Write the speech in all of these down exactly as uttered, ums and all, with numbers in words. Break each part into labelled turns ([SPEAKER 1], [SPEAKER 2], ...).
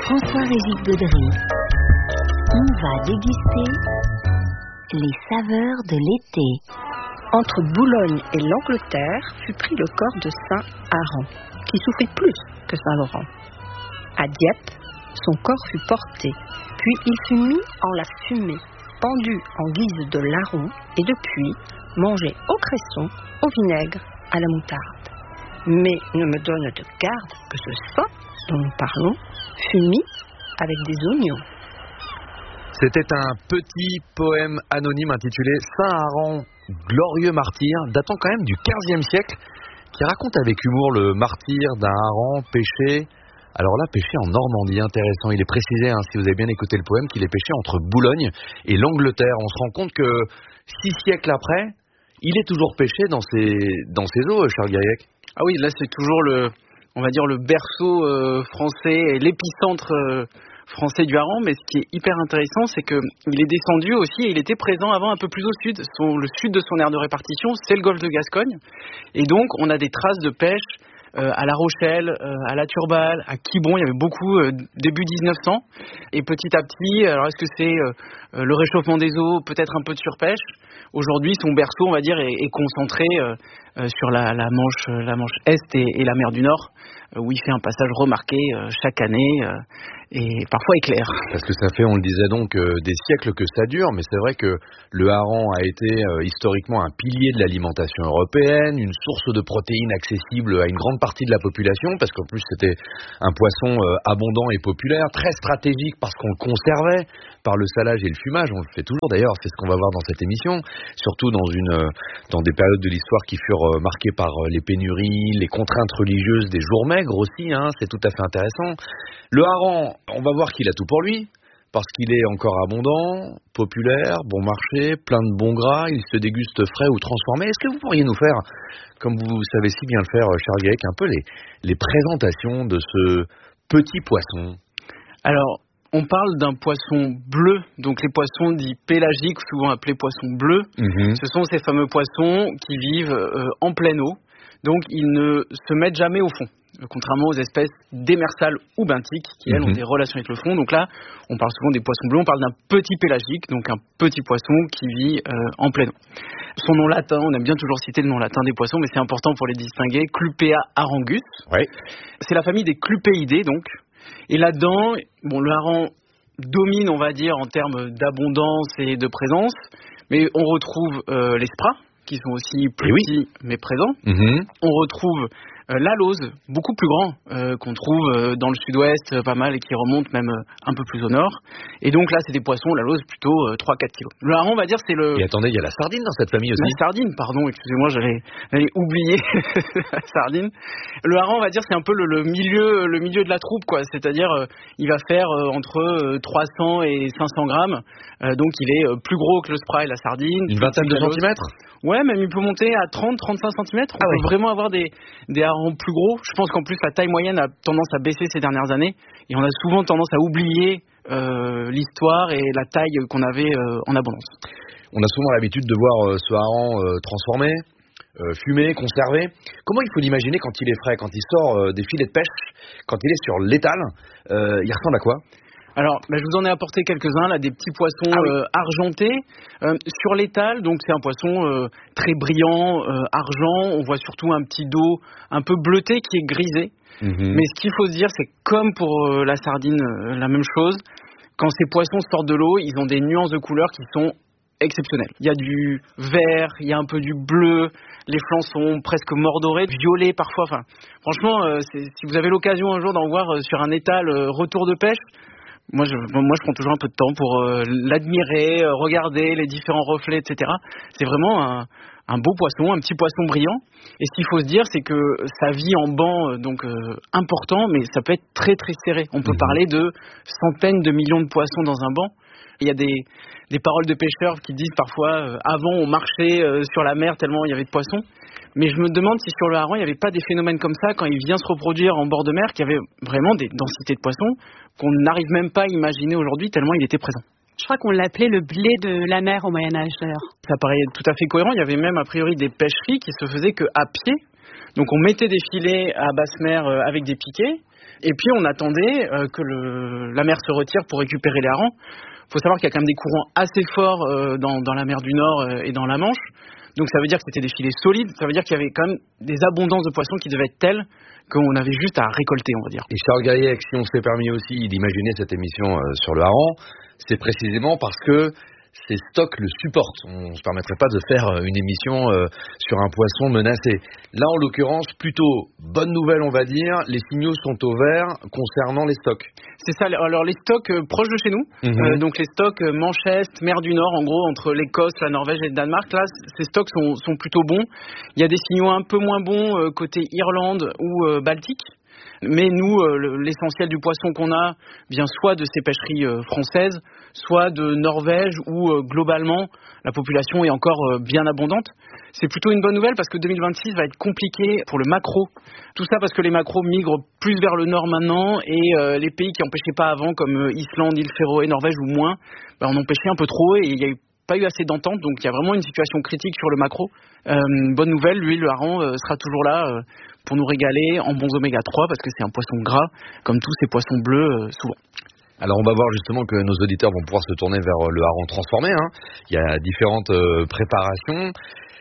[SPEAKER 1] François-Régis Gaudry nous va déguster les saveurs de l'été.
[SPEAKER 2] Entre Boulogne et l'Angleterre fut pris le corps de saint Aran, qui souffrit plus que saint Laurent. À Dieppe, son corps fut porté, puis il fut mis en la fumée, pendu en guise de larron, et depuis mangé au cresson, au vinaigre, à la moutarde. Mais ne me donne de garde que ce saint dont nous parlons fut mis avec des oignons.
[SPEAKER 3] C'était un petit poème anonyme intitulé Saint Aran, glorieux martyr, datant quand même du quinzième siècle, qui raconte avec humour le martyr d'un hareng pêché. Alors là, pêché en Normandie, intéressant. Il est précisé, hein, si vous avez bien écouté le poème, qu'il est pêché entre Boulogne et l'Angleterre. On se rend compte que six siècles après, il est toujours pêché dans ses, dans ses eaux, Charles Gaillac.
[SPEAKER 4] Ah oui, là c'est toujours le, on va dire le berceau euh, français et l'épicentre euh, français du hareng, mais ce qui est hyper intéressant, c'est qu'il est descendu aussi et il était présent avant un peu plus au sud. Son, le sud de son aire de répartition, c'est le golfe de Gascogne. Et donc, on a des traces de pêche euh, à La Rochelle, euh, à La Turballe, à Quiberon. Il y avait beaucoup euh, début dix-neuf cents. Et petit à petit, alors est-ce que c'est euh, le réchauffement des eaux, peut-être un peu de surpêche? Aujourd'hui, son berceau, on va dire, est, est concentré euh, euh, sur la, la Manche, la Manche Est et, et la mer du Nord, euh, où il fait un passage remarqué euh, chaque année. Euh, et parfois éclair.
[SPEAKER 3] Parce que ça fait, on le disait donc, euh, des siècles que ça dure, mais c'est vrai que le hareng a été euh, historiquement un pilier de l'alimentation européenne, une source de protéines accessible à une grande partie de la population, parce qu'en plus c'était un poisson euh, abondant et populaire, très stratégique parce qu'on le conservait par le salage et le fumage, on le fait toujours d'ailleurs, c'est ce qu'on va voir dans cette émission, surtout dans, une, euh, dans des périodes de l'histoire qui furent euh, marquées par euh, les pénuries, les contraintes religieuses des jours maigres aussi, hein, c'est tout à fait intéressant. Le hareng, on va voir qu'il a tout pour lui, parce qu'il est encore abondant, populaire, bon marché, plein de bons gras, il se déguste frais ou transformé. Est-ce que vous pourriez nous faire, comme vous savez si bien le faire, Charles Gaillac, un peu les, les présentations de ce petit poisson?
[SPEAKER 4] Alors, on parle d'un poisson bleu, donc les poissons dits pélagiques, souvent appelés poissons bleus. Mmh. Ce sont ces fameux poissons qui vivent euh, en pleine eau, donc ils ne se mettent jamais au fond. Contrairement aux espèces démersales ou benthiques qui, elles, ont des relations avec le fond. Donc là, on parle souvent des poissons bleus, on parle d'un petit pélagique, donc un petit poisson qui vit euh, en pleine eau. Son nom latin, on aime bien toujours citer le nom latin des poissons, mais c'est important pour les distinguer, Clupea arangus.
[SPEAKER 3] Oui.
[SPEAKER 4] C'est la famille des clupéidés, donc. Et là-dedans, bon, le hareng domine, on va dire, en termes d'abondance et de présence, mais on retrouve euh, les spras, qui sont aussi plus oui. petits, mais présents. Mmh. On retrouve Euh, la lauze, beaucoup plus grand, euh, qu'on trouve euh, dans le sud-ouest euh, pas mal et qui remonte même euh, un peu plus au nord. Et donc là, c'est des poissons, la lauze, plutôt euh, trois à quatre kilos. Le hareng, on va dire, c'est le...
[SPEAKER 3] Et attendez, il y a la sardine dans cette famille aussi.
[SPEAKER 4] La sardine, pardon, excusez-moi, j'allais, j'allais oublier la sardine. Le hareng, on va dire, c'est un peu le, le, milieu, le milieu de la troupe, quoi. C'est-à-dire, euh, il va faire euh, entre euh, trois cents et cinq cents grammes. Euh, donc, il est euh, plus gros que le spray et la sardine.
[SPEAKER 3] Une vingtaine de centimètres.
[SPEAKER 4] Ouais, même il peut monter à trente à trente-cinq centimètres. On ah peut oui. vraiment avoir des, des harengs plus gros. Je pense qu'en plus, la taille moyenne a tendance à baisser ces dernières années. Et on a souvent tendance à oublier euh, l'histoire et la taille qu'on avait euh, en abondance.
[SPEAKER 3] On a souvent l'habitude de voir euh, ce hareng euh, transformé, euh, fumé, conservé. Comment il faut l'imaginer quand il est frais, quand il sort euh, des filets de pêche, quand il est sur l'étal, euh, il ressemble à quoi ?
[SPEAKER 4] Alors, bah, je vous en ai apporté quelques-uns, là, des petits poissons ah oui. euh, argentés. Euh, sur l'étal, donc c'est un poisson euh, très brillant, euh, argent. On voit surtout un petit dos un peu bleuté qui est grisé. Mmh. Mais ce qu'il faut se dire, c'est comme pour euh, la sardine, euh, la même chose. Quand ces poissons sortent de l'eau, ils ont des nuances de couleurs qui sont exceptionnelles. Il y a du vert, il y a un peu du bleu. Les flancs sont presque mordorés, violets parfois. Enfin, franchement, euh, c'est, si vous avez l'occasion un jour d'en voir euh, sur un étal euh, retour de pêche, Moi je, moi, je prends toujours un peu de temps pour euh, l'admirer, euh, regarder les différents reflets, et cetera. C'est vraiment un, un beau poisson, un petit poisson brillant. Et ce qu'il faut se dire, c'est que ça vit en banc euh, donc euh, important, mais ça peut être très très serré. On peut mmh. parler de centaines de millions de poissons dans un banc. Il y a des, des paroles de pêcheurs qui disent parfois euh, avant on marchait euh, sur la mer tellement il y avait de poissons. Mais je me demande si sur le hareng il n'y avait pas des phénomènes comme ça quand il vient se reproduire en bord de mer, qu'il y avait vraiment des densités de poissons qu'on n'arrive même pas à imaginer aujourd'hui tellement il était présent.
[SPEAKER 5] Je crois qu'on l'appelait le blé de la mer au Moyen-Âge d'ailleurs.
[SPEAKER 4] Ça paraît tout à fait cohérent. Il y avait même a priori des pêcheries qui se faisaient qu'à pied. Donc on mettait des filets à basse mer avec des piquets. Et puis on attendait euh, que le, la mer se retire pour récupérer les harengs. Il faut savoir qu'il y a quand même des courants assez forts euh, dans, dans la mer du Nord euh, et dans la Manche. Donc ça veut dire que c'était des filets solides, ça veut dire qu'il y avait quand même des abondances de poissons qui devaient être telles qu'on avait juste à récolter, on va dire.
[SPEAKER 3] Et Charles Gaillac, si on s'est permis aussi d'imaginer cette émission euh, sur le hareng, c'est précisément parce que ces stocks le supportent. On ne se permettrait pas de faire une émission euh, sur un poisson menacé. Là, en l'occurrence, plutôt bonne nouvelle, on va dire, les signaux sont au vert concernant les stocks.
[SPEAKER 4] C'est ça, alors les stocks euh, proches de chez nous, mmh. euh, donc les stocks euh, Manchester, mer du Nord, en gros, entre l'Écosse, la Norvège et le Danemark, là, ces stocks sont, sont plutôt bons. Il y a des signaux un peu moins bons euh, côté Irlande ou euh, Baltique. Mais nous, euh, l'essentiel du poisson qu'on a vient soit de ces pêcheries euh, françaises, soit de Norvège, où euh, globalement la population est encore euh, bien abondante. C'est plutôt une bonne nouvelle parce que deux mille vingt-six va être compliqué pour le maquereau. Tout ça parce que les maquereaux migrent plus vers le nord maintenant et euh, les pays qui n'en pêchaient pas avant, comme euh, Islande, îles Féroé, Norvège ou moins, bah, en ont pêché un peu trop et il y a eu pas eu assez d'entente, donc il y a vraiment une situation critique sur le maquereau. Euh, bonne nouvelle, lui, le hareng euh, sera toujours là euh, pour nous régaler en bons oméga trois, parce que c'est un poisson gras, comme tous ces poissons bleus, euh, souvent.
[SPEAKER 3] Alors on va voir justement que nos auditeurs vont pouvoir se tourner vers le hareng transformé. Hein. Il y a différentes euh, préparations.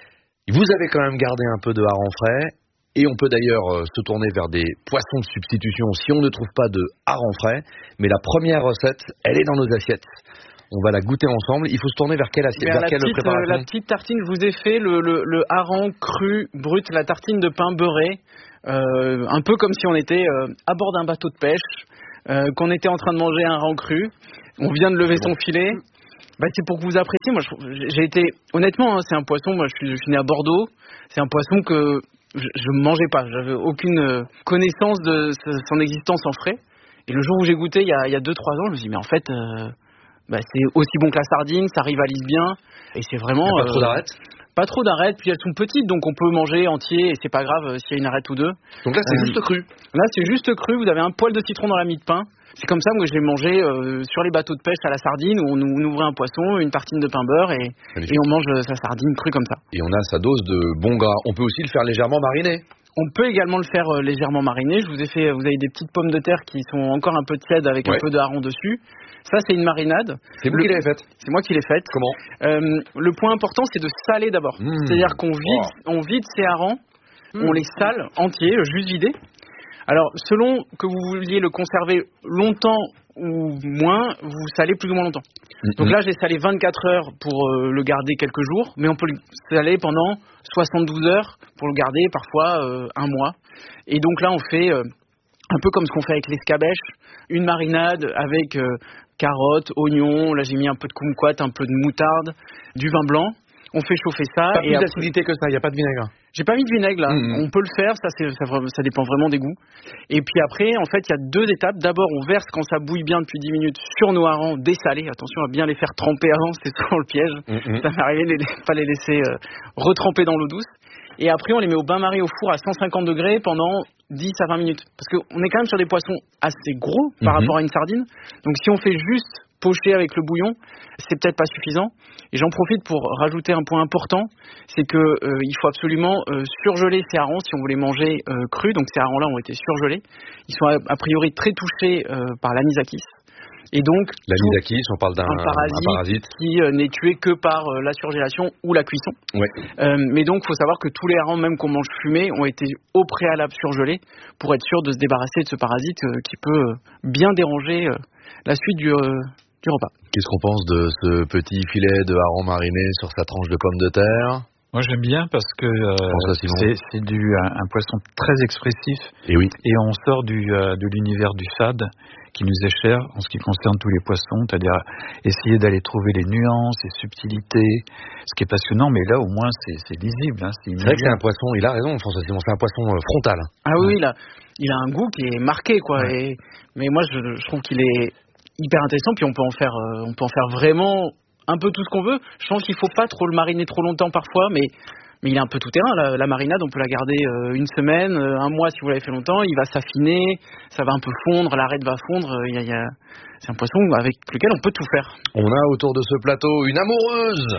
[SPEAKER 3] Vous avez quand même gardé un peu de hareng frais, et on peut d'ailleurs euh, se tourner vers des poissons de substitution si on ne trouve pas de hareng frais. Mais la première recette, elle est dans nos assiettes. On va la goûter ensemble. Il faut se tourner vers quelle assiette, vers, vers quelle
[SPEAKER 4] petite,
[SPEAKER 3] préparation
[SPEAKER 4] euh, La petite tartine, je vous ai fait le, le, le hareng cru, brut, la tartine de pain beurré, euh, un peu comme si on était euh, à bord d'un bateau de pêche, euh, qu'on était en train de manger un hareng cru. On vient de lever son filet. Bah, c'est pour que vous appréciez. Moi, je, j'ai été, honnêtement, hein, c'est un poisson. Moi, je suis, je suis né à Bordeaux. C'est un poisson que je, je mangeais pas. J'avais aucune connaissance de son existence en frais. Et le jour où j'ai goûté, il y a, il y a deux trois ans, je me suis dit, mais en fait. Euh, Bah, c'est aussi bon que la sardine, ça rivalise bien et c'est vraiment.
[SPEAKER 3] Il y a pas euh, trop d'arêtes.
[SPEAKER 4] Pas trop d'arêtes, puis elles sont petites donc on peut manger entier et c'est pas grave euh, s'il y a une arête ou deux.
[SPEAKER 3] Donc là c'est euh, juste cru.
[SPEAKER 4] Là c'est juste cru, vous avez un poil de citron dans la mie de pain. C'est comme ça que je l'ai mangé euh, sur les bateaux de pêche à la sardine où on, on ouvrait un poisson, une tartine de pain beurre et, et on mange euh, sa sardine crue comme ça.
[SPEAKER 3] Et on a sa dose de bon gras. On peut aussi le faire légèrement mariner.
[SPEAKER 4] On peut également le faire euh, légèrement mariné. Je vous ai fait, vous avez des petites pommes de terre qui sont encore un peu tièdes avec ouais. un peu de hareng dessus. Ça, c'est une marinade.
[SPEAKER 3] C'est vous le... qui l'avez faite ?
[SPEAKER 4] C'est moi qui l'ai faite.
[SPEAKER 3] Comment ?
[SPEAKER 4] euh, Le point important, c'est de saler d'abord. Mmh. C'est-à-dire qu'on vide, wow. on vide ces harengs, mmh. on les sale entiers, juste vidés. Alors, selon que vous vouliez le conserver longtemps ou moins, vous salez plus ou moins longtemps. Mmh. Donc là, j'ai salé vingt-quatre heures pour euh, le garder quelques jours, mais on peut le saler pendant soixante-douze heures pour le garder parfois euh, un mois. Et donc là, on fait euh, un peu comme ce qu'on fait avec l'escabèche, une marinade avec euh, carottes, oignons, là j'ai mis un peu de kumquat, un peu de moutarde, du vin blanc. On fait chauffer ça.
[SPEAKER 3] Pas
[SPEAKER 4] et
[SPEAKER 3] plus
[SPEAKER 4] après...
[SPEAKER 3] d'acidité que ça, il n'y a pas de vinaigre.
[SPEAKER 4] J'ai pas mis de vinaigre là, mmh. on peut le faire, ça, c'est, ça, ça dépend vraiment des goûts. Et puis après, en fait, il y a deux étapes. D'abord, on verse quand ça bouille bien depuis dix minutes sur nos harengs dessalés. Attention à bien les faire tremper avant, c'est souvent le piège. Mmh. Ça m'est arrivé de ne pas les laisser euh, retremper dans l'eau douce. Et après, on les met au bain-marie au four à cent cinquante degrés pendant dix à vingt minutes. Parce qu'on est quand même sur des poissons assez gros par mmh. rapport à une sardine. Donc si on fait juste pocher avec le bouillon, c'est peut-être pas suffisant. Et j'en profite pour rajouter un point important, c'est que euh, il faut absolument euh, surgeler ces harengs si on veut les manger euh, crus. Donc ces harengs-là ont été surgelés. Ils sont a, a priori très touchés euh, par l'anisakis. Et donc
[SPEAKER 3] l'anisakis, on parle d'un
[SPEAKER 4] un parasite,
[SPEAKER 3] un parasite.
[SPEAKER 4] qui euh, n'est tué que par euh, la surgélation ou la cuisson.
[SPEAKER 3] Ouais.
[SPEAKER 4] Euh, mais donc il faut savoir que tous les harengs, même qu'on mange fumés, ont été au préalable surgelés pour être sûr de se débarrasser de ce parasite euh, qui peut euh, bien déranger euh, la suite du, euh, du repas.
[SPEAKER 3] Qu'est-ce qu'on pense de ce petit filet de hareng mariné sur sa tranche de pommes de terre ?
[SPEAKER 6] Moi j'aime bien parce que euh, c'est, c'est du, un, un poisson très expressif.
[SPEAKER 3] Et oui.
[SPEAKER 6] Et on sort du, euh, de l'univers du fade qui nous est cher en ce qui concerne tous les poissons, c'est-à-dire essayer d'aller trouver les nuances, les subtilités, ce qui est passionnant, mais là au moins c'est, c'est lisible. Hein, c'est,
[SPEAKER 3] c'est vrai que c'est un poisson, il a raison François Simon, c'est un poisson euh, frontal.
[SPEAKER 4] Ah oui, ouais. il, a, il a un goût qui est marqué, quoi. Ouais. Et, mais moi je, je trouve qu'il est hyper intéressant, puis on peut en faire, euh, on peut en faire vraiment un peu tout ce qu'on veut. Je pense qu'il faut pas trop le mariner trop longtemps parfois, mais mais il est un peu tout terrain. La, la marinade, on peut la garder euh, une semaine, euh, un mois si vous l'avez fait longtemps. Il va s'affiner, ça va un peu fondre, l'arête va fondre. Il y a, il y a... C'est un poisson avec lequel on peut tout faire.
[SPEAKER 3] On a autour de ce plateau une amoureuse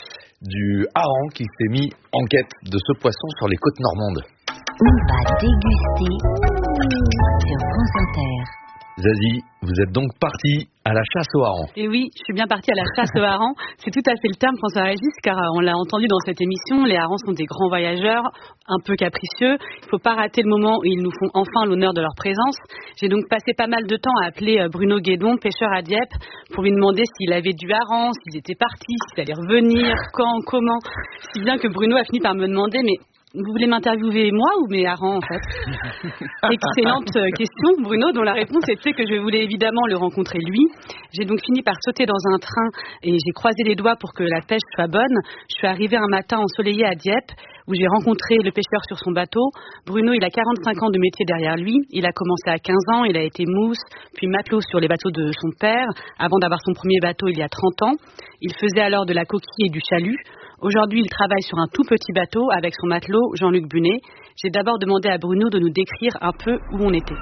[SPEAKER 3] du hareng qui s'est mis en quête de ce poisson sur les côtes normandes.
[SPEAKER 1] On va déguster sur France Inter.
[SPEAKER 3] Zazie, vous êtes donc partie à la chasse aux harengs.
[SPEAKER 5] Et oui, je suis bien partie à la chasse aux harengs. C'est tout à fait le terme, François-Régis, car on l'a entendu dans cette émission, les harengs sont des grands voyageurs, un peu capricieux. Il ne faut pas rater le moment où ils nous font enfin l'honneur de leur présence. J'ai donc passé pas mal de temps à appeler Bruno Guédon, pêcheur à Dieppe, pour lui demander s'il avait du hareng, s'ils étaient partis, s'il allait revenir, quand, comment. Si bien que Bruno a fini par me demander, mais vous voulez m'interviewer moi ou mes harengs en fait? Excellente question, Bruno, dont la réponse était que je voulais évidemment le rencontrer lui. J'ai donc fini par sauter dans un train et j'ai croisé les doigts pour que la pêche soit bonne. Je suis arrivée un matin ensoleillé à Dieppe où j'ai rencontré le pêcheur sur son bateau. Bruno, il a quarante-cinq ans de métier derrière lui. Il a commencé à quinze ans, il a été mousse, puis matelot sur les bateaux de son père, avant d'avoir son premier bateau il y a trente ans. Il faisait alors de la coquille et du chalut. Aujourd'hui, il travaille sur un tout petit bateau avec son matelot, Jean-Luc Bunet. J'ai d'abord demandé à Bruno de nous décrire un peu où on était.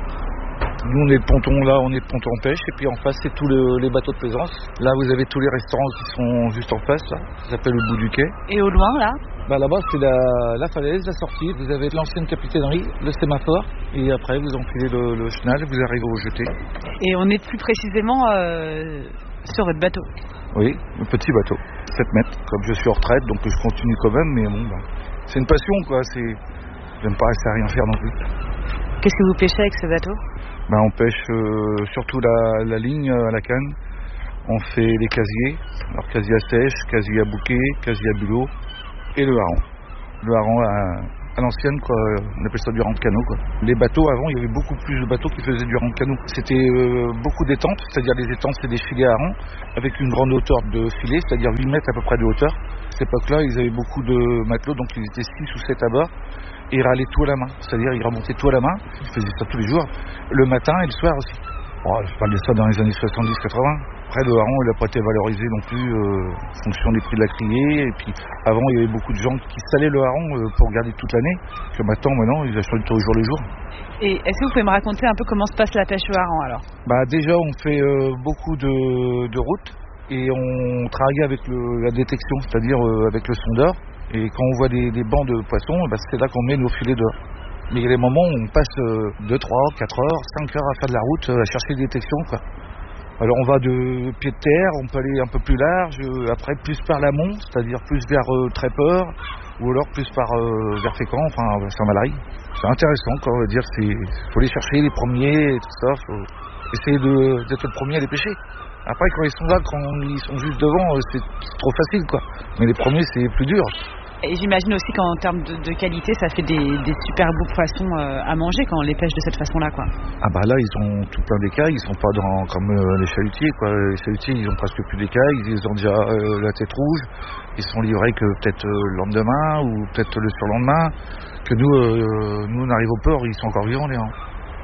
[SPEAKER 7] Nous, on est le ponton là, on est le ponton en pêche, et puis en face, c'est tous le, les bateaux de plaisance. Là, vous avez tous les restaurants qui sont juste en face, là. Ça s'appelle le bout du quai.
[SPEAKER 5] Et au loin, là?
[SPEAKER 7] Bah, là-bas, c'est la, la falaise, la sortie. Vous avez l'ancienne capitainerie, le sémaphore, et après, vous enfilez le, le chenal, vous arrivez au jeté.
[SPEAKER 5] Et on est plus précisément euh, sur votre bateau?
[SPEAKER 7] Oui, un petit bateau, sept mètres. Comme je suis en retraite, donc je continue quand même, mais bon, bah, c'est une passion, quoi. C'est... J'aime pas rester à rien faire non plus.
[SPEAKER 5] Qu'est-ce que vous pêchez avec ce bateau?
[SPEAKER 7] Bah, on pêche euh, surtout la, la ligne à la canne. On fait les casiers, alors casier à sèche, casier à bouquet, casier à bulot et le hareng. Le hareng à, à l'ancienne, quoi. On appelle ça du hareng de canot, quoi. Les bateaux, avant, il y avait beaucoup plus de bateaux qui faisaient du hareng de canot. C'était euh, beaucoup d'étentes, c'est-à-dire les étentes, c'est des filets à hareng avec une grande hauteur de filet, c'est-à-dire huit mètres à peu près de hauteur. À cette époque-là, ils avaient beaucoup de matelots, donc ils étaient six ou sept à bord. Et ils râlaient tout à la main, c'est-à-dire ils remontaient tout à la main, ils faisaient ça tous les jours, le matin et le soir aussi. Oh, je parle de ça dans les années soixante-dix quatre-vingts. Après, le hareng, il n'a pas été valorisé non plus euh, en fonction des prix de la criée. Et puis, avant, il y avait beaucoup de gens qui salaient le hareng euh, pour garder toute l'année. Que maintenant, maintenant, ils achètent au jour le jour.
[SPEAKER 5] Et est-ce que vous pouvez me raconter un peu comment se passe la pêche au hareng alors? Bah,
[SPEAKER 7] déjà, on fait euh, beaucoup de, de routes et on travaille avec le, la détection, c'est-à-dire euh, avec le sondeur. Et quand on voit des, des bancs de poissons, bah, c'est là qu'on met nos filets dehors. Mais il y a des moments où on passe deux, trois, quatre heures, cinq heures à faire de la route, à chercher des détections, quoi. Alors on va de pied de terre, on peut aller un peu plus large, après plus par l'amont, c'est-à-dire plus vers euh, Tréport, ou alors plus par euh, vers Fécamp, enfin Saint-Valery. C'est intéressant, quoi, on va dire, c'est faut les chercher, les premiers, et tout ça, faut essayer de, d'être le premier à les pêcher. Après, quand ils sont là, quand ils sont juste devant, c'est trop facile, quoi. Mais les premiers, c'est plus dur.
[SPEAKER 5] Et j'imagine aussi qu'en termes de, de qualité, ça fait des, des super beaux poissons euh, à manger quand on les pêche de cette façon-là, quoi.
[SPEAKER 7] Ah bah là, ils ont tout plein d'écailles, ils sont pas dans, comme euh, les chalutiers, quoi. Les chalutiers, ils ont presque plus d'écailles, ils ont déjà euh, la tête rouge, ils sont livrés que peut-être euh, le lendemain ou peut-être le surlendemain. Que nous, euh, nous on arrive au port, ils sont encore vivants, les gens.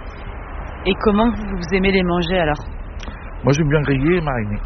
[SPEAKER 5] Et comment vous, vous aimez les manger alors?
[SPEAKER 7] Moi, j'aime bien griller et mariner.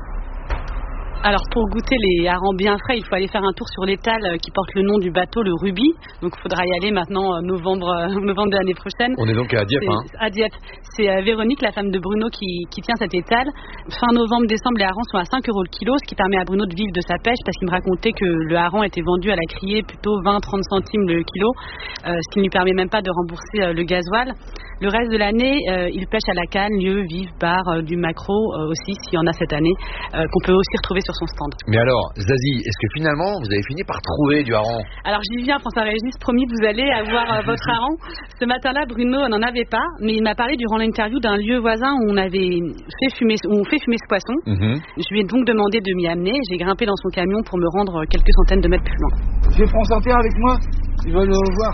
[SPEAKER 5] Alors pour goûter les harengs bien frais, il faut aller faire un tour sur l'étal qui porte le nom du bateau, le Ruby. Donc il faudra y aller maintenant novembre, novembre de l'année prochaine.
[SPEAKER 3] On est donc à Dieppe, hein.
[SPEAKER 5] À Dieppe. C'est euh, Véronique, la femme de Bruno, qui, qui tient cet étal. Fin novembre, décembre, les harengs sont à cinq euros le kilo, ce qui permet à Bruno de vivre de sa pêche, parce qu'il me racontait que le hareng était vendu à la criée plutôt vingt à trente centimes le kilo, euh, ce qui ne lui permet même pas de rembourser euh, le gasoil. Le reste de l'année, euh, il pêche à la canne, lieu, vive, bar, euh, du maquereau euh, aussi, s'il y en a cette année, euh, qu'on peut aussi retrouver sur son stand.
[SPEAKER 3] Mais alors, Zazie, est-ce que finalement, vous avez fini par trouver du hareng?
[SPEAKER 5] Alors j'y viens, François-Régis, promis, vous allez avoir euh, votre hareng. Ce matin-là, Bruno n'en avait pas, mais il m'a parlé durant l'interview d'un lieu voisin où on avait fait fumer, où on fait fumer ce poisson. Mm-hmm. Je lui ai donc demandé de m'y amener. J'ai grimpé dans son camion pour me rendre quelques centaines de mètres plus loin.
[SPEAKER 7] J'ai France Inter avec moi, ils veulent le voir.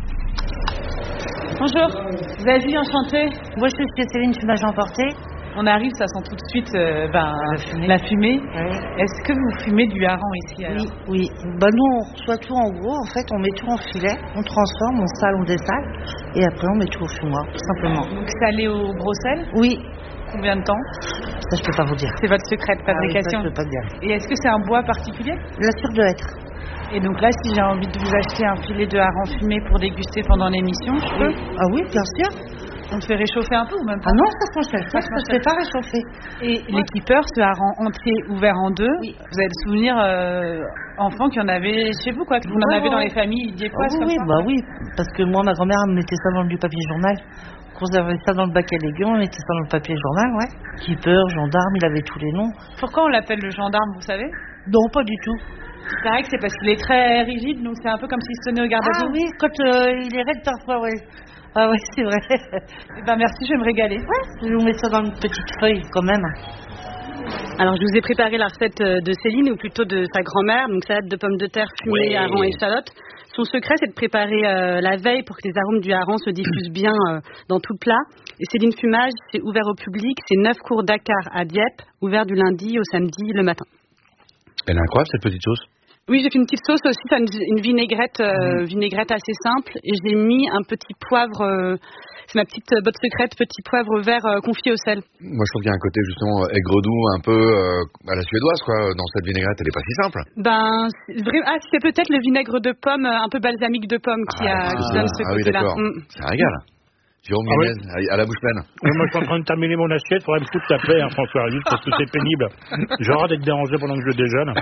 [SPEAKER 5] Bonjour, Zazie, enchantée.
[SPEAKER 8] Moi je suis Céline, je suis nage emporté.
[SPEAKER 5] On arrive, ça sent tout de suite euh, ben, la fumée. La fumée. Oui. Est-ce que vous fumez du hareng ici alors?
[SPEAKER 8] Oui, oui. Bah, nous on reçoit tout en gros, en fait on met tout en filet, on transforme, on sale, on désale, et après on met tout au fumoir, tout simplement.
[SPEAKER 5] Donc salé au gros sel?
[SPEAKER 8] Oui.
[SPEAKER 5] Combien de temps?
[SPEAKER 8] Ça je peux pas vous dire.
[SPEAKER 5] C'est votre secret de fabrication?
[SPEAKER 8] Ah, oui, ça, je peux pas dire.
[SPEAKER 5] Et est-ce que c'est un bois particulier?
[SPEAKER 8] La cire de hêtre.
[SPEAKER 5] Et donc là, si j'ai envie de vous acheter un filet de hareng fumé pour déguster pendant l'émission, je peux?
[SPEAKER 8] Ah oui, bien sûr.
[SPEAKER 5] On te fait réchauffer un peu ou même pas?
[SPEAKER 8] Ah non, ça se fait, ça se fait pas réchauffer.
[SPEAKER 5] Et ouais. Les keepers, ce hareng entier ouvert en deux, oui. Vous avez le souvenir euh, enfant qu'il y en avait chez vous, quoi, que vous en avez dans les familles, il dit quoi?
[SPEAKER 8] Oui, oui, bah oui, parce que moi, ma grand-mère me mettait ça dans du papier journal conservait ça dans le bac à légumes, on mettait ça dans le papier journal, ouais. Keeper, gendarme, il avait tous les noms.
[SPEAKER 5] Pourquoi on l'appelle le gendarme, vous savez?
[SPEAKER 8] Non, pas du tout.
[SPEAKER 5] C'est vrai que c'est parce qu'il est très rigide, donc c'est un peu comme s'il se tenait au garde à
[SPEAKER 8] Ah
[SPEAKER 5] vous.
[SPEAKER 8] oui, quand euh, il est raide parfois, ouais. Ah ouais, c'est vrai.
[SPEAKER 5] Eh ben merci, je vais me régaler.
[SPEAKER 8] Ouais, je vais vous mettre ça dans une petite feuille quand même.
[SPEAKER 5] Alors je vous ai préparé la recette de Céline, ou plutôt de sa grand-mère, donc salade de pommes de terre fumée,
[SPEAKER 3] Ouais.
[SPEAKER 5] hareng et échalote. Son secret, c'est de préparer euh, la veille pour que les arômes du hareng se diffusent bien euh, dans tout le plat. Et Céline Fumage, c'est ouvert au public, c'est neuf cours Dakar à Dieppe, ouvert du lundi au samedi le matin.
[SPEAKER 3] Elle est incroyable cette petite sauce.
[SPEAKER 5] Oui, j'ai fait une petite sauce aussi, c'est une, une vinaigrette, euh, mmh. vinaigrette assez simple, et j'ai mis un petit poivre, euh, c'est ma petite botte secrète, petit poivre vert euh, confit au sel.
[SPEAKER 3] Moi, je trouve qu'il y a un côté justement aigre-doux, un peu euh, à la suédoise, quoi. Dans cette vinaigrette, elle est pas si simple.
[SPEAKER 5] Ben, c'est vrai, ah, c'est peut-être le vinaigre de pomme, un peu balsamique de pomme, qui,
[SPEAKER 3] ah,
[SPEAKER 5] a, qui donne ce
[SPEAKER 3] ah,
[SPEAKER 5] côté-là.
[SPEAKER 3] Oui, mmh. C'est un régal. Jérôme
[SPEAKER 9] ah
[SPEAKER 3] Guinness,
[SPEAKER 9] oui.
[SPEAKER 3] à la bouche pleine.
[SPEAKER 9] Oui, moi, je suis en train de terminer mon assiette. Il faudrait me foutre la paix, hein, François Régis, parce que c'est pénible. J'ai hâte d'être dérangé pendant que je déjeune.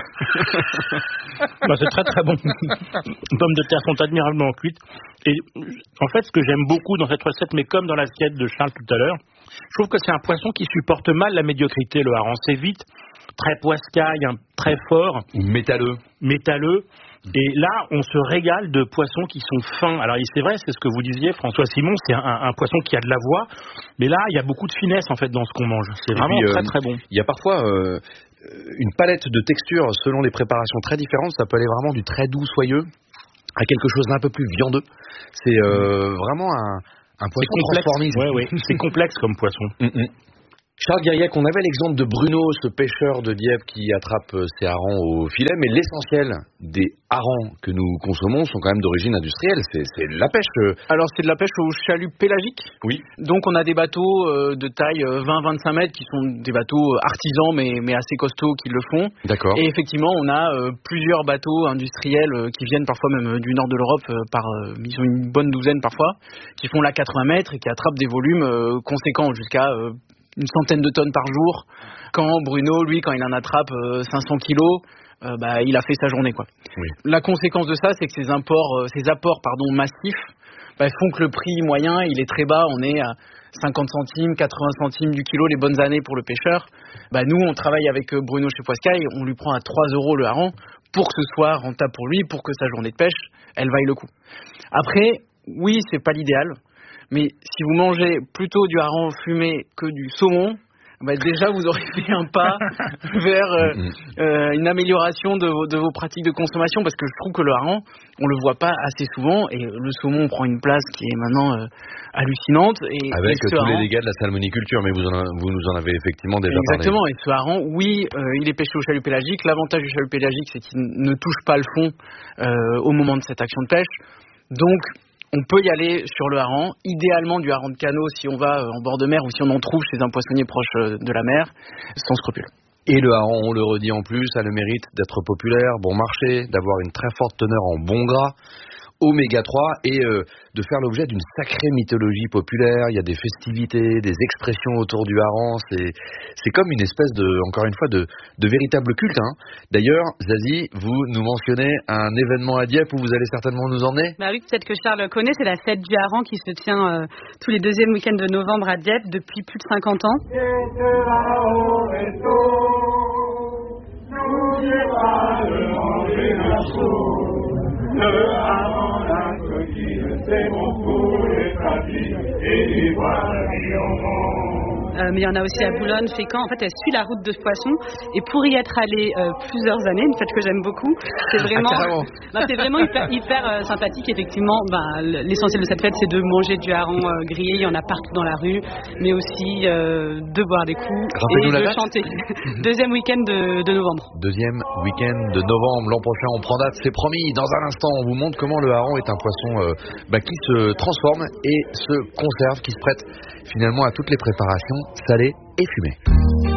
[SPEAKER 9] bah, c'est très très bon. Les pommes de terre sont admirablement cuites. Et en fait, ce que j'aime beaucoup dans cette recette, mais comme dans l'assiette de Charles tout à l'heure, je trouve que c'est un poisson qui supporte mal la médiocrité, le hareng. C'est vite très poiscaille, hein, très fort.
[SPEAKER 3] Ou métalleux.
[SPEAKER 9] Métalleux. Et là, on se régale de poissons qui sont fins. Alors, c'est vrai, c'est ce que vous disiez, François Simon, c'est un, un poisson qui a de la voix. Mais là, il y a beaucoup de finesse, en fait, dans ce qu'on mange. C'est vraiment puis, très, euh, très bon.
[SPEAKER 3] Il y a parfois euh, une palette de textures selon les préparations très différentes. Ça peut aller vraiment du très doux, soyeux, à quelque chose d'un peu plus viandeux. C'est euh, vraiment un, un poisson transformiste.
[SPEAKER 9] Ouais, ouais. C'est complexe comme poisson.
[SPEAKER 3] Mm-mm. Charles Guiriec, on avait l'exemple de Bruno, ce pêcheur de Dieppe qui attrape ses harengs au filet, mais l'essentiel des harengs que nous consommons sont quand même d'origine industrielle. C'est, c'est de la pêche.
[SPEAKER 4] Alors c'est de la pêche au chalut pélagique.
[SPEAKER 3] Oui.
[SPEAKER 4] Donc on a des bateaux euh, de taille vingt à vingt-cinq mètres qui sont des bateaux artisans mais, mais assez costauds qui le font.
[SPEAKER 3] D'accord.
[SPEAKER 4] Et effectivement on a euh, plusieurs bateaux industriels euh, qui viennent parfois même du nord de l'Europe, euh, par euh, ils ont une bonne douzaine parfois, qui font là quatre-vingts mètres et qui attrapent des volumes euh, conséquents jusqu'à euh, une centaine de tonnes par jour. Quand Bruno, lui, quand il en attrape euh, cinq cents kilos, euh, bah, il a fait sa journée, quoi.
[SPEAKER 3] Oui.
[SPEAKER 4] La conséquence de ça, c'est que ces apports, euh, ces apports, pardon, massifs, bah, font que le prix moyen, il est très bas. On est à cinquante centimes, quatre-vingts centimes du kilo, les bonnes années pour le pêcheur. Bah, nous, on travaille avec Bruno chez Poiscaille, on lui prend à trois euros le hareng pour que ce soit rentable pour lui, pour que sa journée de pêche, elle vaille le coup. Après, oui, c'est pas l'idéal. Mais si vous mangez plutôt du hareng fumé que du saumon, bah déjà vous aurez fait un pas vers euh, euh, une amélioration de vos, de vos pratiques de consommation, parce que je trouve que le hareng, on le voit pas assez souvent, et le saumon prend une place qui est maintenant euh, hallucinante. Et,
[SPEAKER 3] avec
[SPEAKER 4] et
[SPEAKER 3] tous
[SPEAKER 4] hareng,
[SPEAKER 3] les dégâts de la salmoniculture, mais vous, en, vous nous en avez effectivement déjà
[SPEAKER 4] exactement,
[SPEAKER 3] parlé.
[SPEAKER 4] Exactement, et ce hareng, oui, euh, il est pêché au chalut pélagique. L'avantage du chalut pélagique, c'est qu'il ne touche pas le fond euh, au moment de cette action de pêche. Donc on peut y aller sur le hareng, idéalement du hareng de canot si on va en bord de mer ou si on en trouve chez un poissonnier proche de la mer, sans scrupule.
[SPEAKER 3] Et le hareng, on le redit en plus, a le mérite d'être populaire, bon marché, d'avoir une très forte teneur en bon gras, oméga trois, et euh, de faire l'objet d'une sacrée mythologie populaire. Il y a des festivités, des expressions autour du hareng. C'est, c'est comme une espèce de, encore une fois, de, de véritable culte. Hein. D'ailleurs, Zazie, vous nous mentionnez un événement à Dieppe où vous allez certainement nous emmener.
[SPEAKER 5] Bah oui, peut-être que Charles connaît, c'est la fête du hareng qui se tient euh, tous les deuxièmes week-ends de novembre à Dieppe depuis plus de cinquante ans.
[SPEAKER 10] Le hareng, la coquille, c'est bon pour les papilles et les
[SPEAKER 5] Euh, mais il y en a aussi à Boulogne, Fécamp. En fait, elle suit la route de ce poisson. Et pour y être allée euh, plusieurs années, une fête que j'aime beaucoup, c'est vraiment,
[SPEAKER 3] ah,
[SPEAKER 5] bah, c'est vraiment hyper, hyper euh, sympathique. Effectivement, bah, l'essentiel de cette fête, c'est de manger du hareng euh, grillé. Il y en a partout dans la rue, mais aussi euh, de boire des coups et de chanter. Deuxième week-end de, de novembre.
[SPEAKER 3] Deuxième week-end de novembre. L'an prochain, on prend date, c'est promis. Dans un instant, on vous montre comment le hareng est un poisson euh, bah, qui se transforme et se conserve, qui se prête finalement à toutes les préparations salées et fumées.